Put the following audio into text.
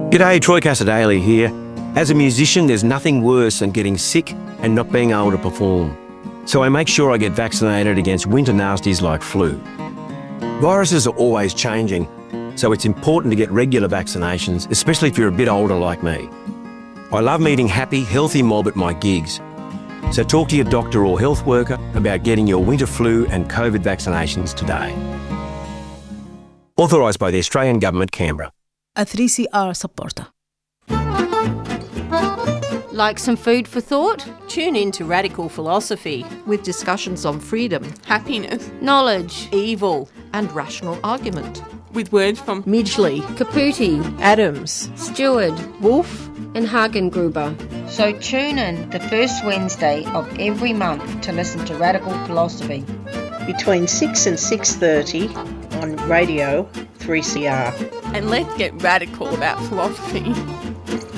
G'day, Troy Cassadaly here. As a musician, there's nothing worse than getting sick and not being able to perform. So I make sure I get vaccinated against winter nasties like flu. Viruses are always changing, so it's important to get regular vaccinations, especially if you're a bit older like me. I love meeting happy, healthy mob at my gigs. So talk to your doctor or health worker about getting your winter flu and COVID vaccinations today. Authorised by the Australian Government, Canberra. A 3CR supporter. Like some food for thought? Tune in to Radical Philosophy with discussions on freedom, happiness, knowledge, evil and rational argument. With words from Midgley, Caputi, Adams, Stewart, Wolf and Hagengruber. So tune in the first Wednesday of every month to listen to Radical Philosophy. Between 6 and 6:30 on Radio 3CR. And let's get radical about philosophy.